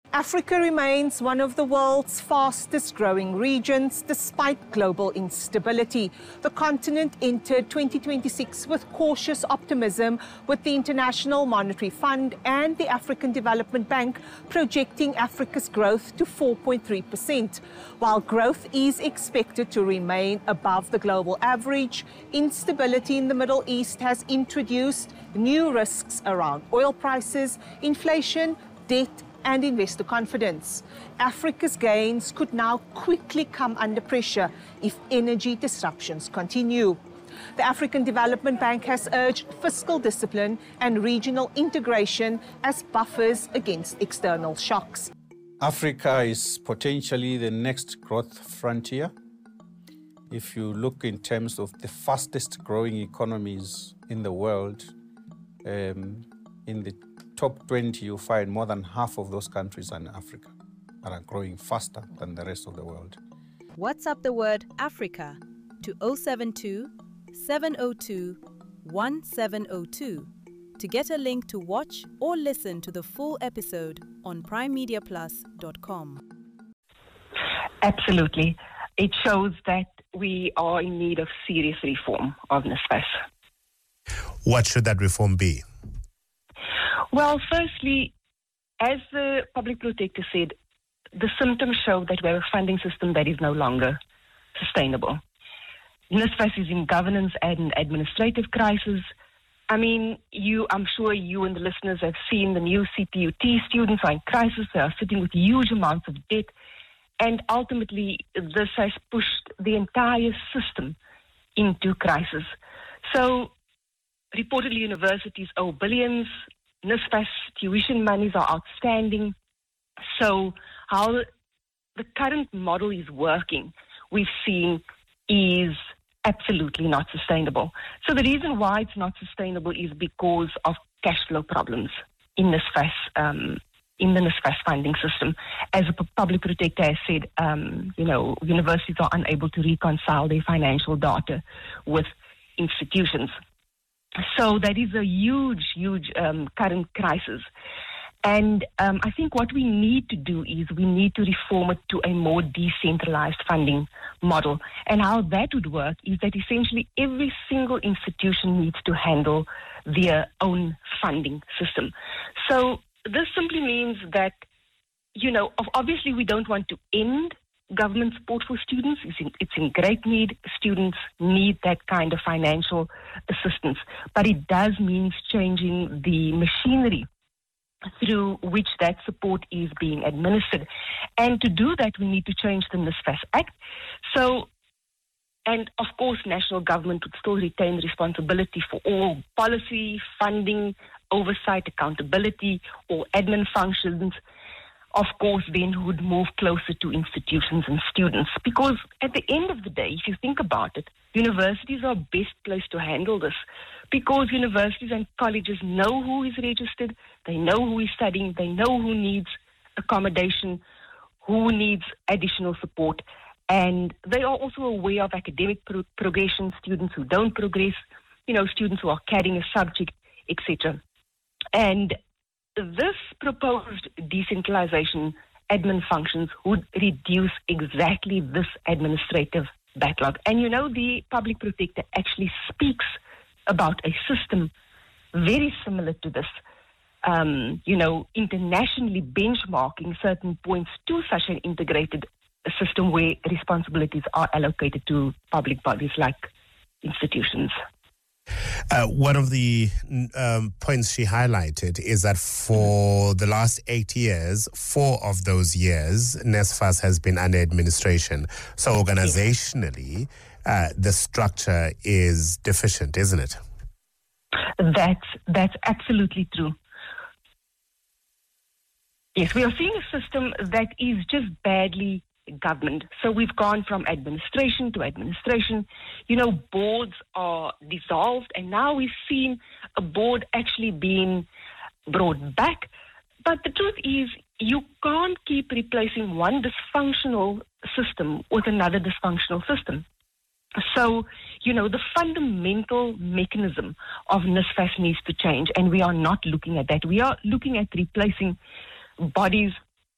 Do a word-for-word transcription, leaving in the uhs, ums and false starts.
Africa remains one of the world's fastest growing regions despite global instability. The continent entered twenty twenty-six with cautious optimism, with the International Monetary Fund and the African Development Bank projecting Africa's growth to four point three percent. While growth is expected to remain above the global average, instability in the Middle East has introduced new risks around oil prices, inflation, debt, and investor confidence. Africa's gains could now quickly come under pressure if energy disruptions continue. The African Development Bank has urged fiscal discipline and regional integration as buffers against external shocks. Africa is potentially the next growth frontier. If you look in terms of the fastest growing economies in the world, um, in the top twenty, you find more than half of those countries are in Africa and are growing faster than the rest of the world. WhatsApp the word Africa to zero seven two, seven zero two, one seven zero two to get a link to watch or listen to the full episode on prime media plus dot com. Absolutely. It shows that we are in need of serious reform of NSFAS. What should that reform be? Well, firstly, as the Public Protector said, the symptoms show that we have a funding system that is no longer sustainable. NSFAS is in governance and administrative crisis. I mean, you, I'm sure you and the listeners have seen the new C P U T students are in crisis. They are sitting with huge amounts of debt. And ultimately, this has pushed the entire system into crisis. So, reportedly, universities owe billions. NSFAS tuition monies are outstanding. So how the current model is working, we've seen, is absolutely not sustainable. So the reason why it's not sustainable is because of cash flow problems in NSFAS, um, in the NSFAS funding system. As a public protector has said, um, you know, universities are unable to reconcile their financial data with institutions. So that is a huge, huge um, current crisis. And um, I think what we need to do is we need to reform it to a more decentralized funding model. And how that would work is that essentially every single institution needs to handle their own funding system. So this simply means that, you know, obviously we don't want to end government support for students. It's in, it's in great need. Students need that kind of financial assistance. But it does mean changing the machinery through which that support is being administered. And to do that, we need to change the NSFAS Act. So, and of course, national government would still retain responsibility for all policy, funding, oversight, accountability, or admin functions. Of course, then would move closer to institutions and students. Because at the end of the day, if you think about it, universities are best placed to handle this. Because universities and colleges know who is registered, they know who is studying, they know who needs accommodation, who needs additional support. And they are also aware of academic pro- progression, students who don't progress, you know, students who are carrying a subject, et cetera. And this proposed decentralization admin functions would reduce exactly this administrative backlog. And you know, the Public Protector actually speaks about a system very similar to this, um, you know, internationally benchmarking certain points to such an integrated system where responsibilities are allocated to public bodies like institutions. Uh, one of the um, points she highlighted is that for the last eight years, four of those years, NSFAS has been under administration. So organizationally, uh, the structure is deficient, isn't it? That's, that's absolutely true. Yes, we are seeing a system that is just badly government. So we've gone from administration to administration. You know, boards are dissolved, and now we've seen a board actually being brought back. But the truth is, you can't keep replacing one dysfunctional system with another dysfunctional system. So, you know, the fundamental mechanism of NSFAS needs to change, and we are not looking at that. We are looking at replacing bodies